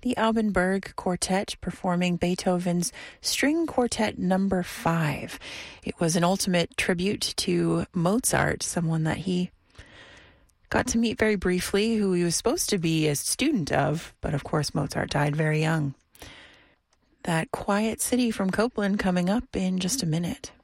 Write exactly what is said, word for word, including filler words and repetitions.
the Albenberg Quartet performing Beethoven's String Quartet number five. It was an ultimate tribute to Mozart, someone that he got to meet very briefly, who he was supposed to be a student of, but of course Mozart died very young. That Quiet City from Copeland coming up in just a minute.